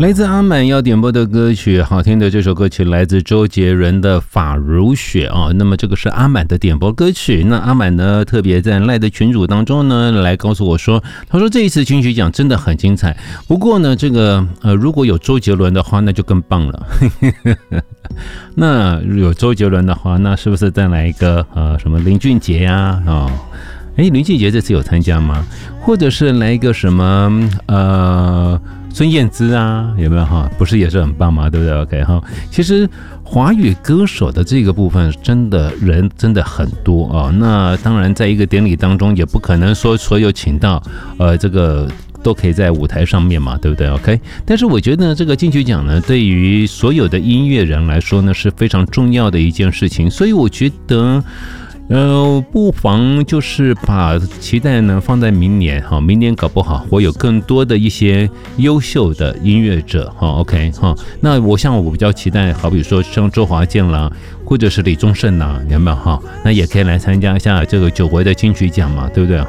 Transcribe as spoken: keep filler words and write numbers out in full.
来自阿满要点播的歌曲，好听的这首歌曲来自周杰伦的《法如雪》啊。那么这个是阿满的点播歌曲。那阿满呢，特别在赖的群组当中呢，来告诉我说，他说这一次金曲奖真的很精彩。不过呢，这个呃，如果有周杰伦的话，那就更棒了。那有周杰伦的话，那是不是再来一个呃什么林俊杰呀？哦，哎，林俊杰这次有参加吗？或者是来一个什么呃？孙燕姿啊，有没有哈？不是也是很棒吗？对不对 ？OK 哈，其实华语歌手的这个部分，真的人真的很多啊。那当然，在一个典礼当中，也不可能说所有请到呃这个都可以在舞台上面嘛，对不对 ？OK。但是我觉得这个金曲奖呢，对于所有的音乐人来说呢，是非常重要的一件事情。所以我觉得。呃，不妨就是把期待呢放在明年哈，明年搞不好会有更多的一些优秀的音乐者哈 ，OK 哈。那我像我比较期待，好比说像周华健啦，或者是李宗盛啦，有没有哈？那也可以来参加一下这个久违的金曲奖嘛，对不对？